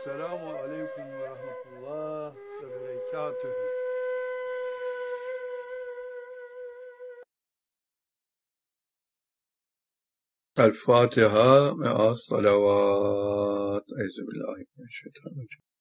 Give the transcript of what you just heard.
Selamu aleyküm ve rahmetullah ve berekatühü. El Fatiha me'as salavat. Eyzubillahi mineşşeytanirracim.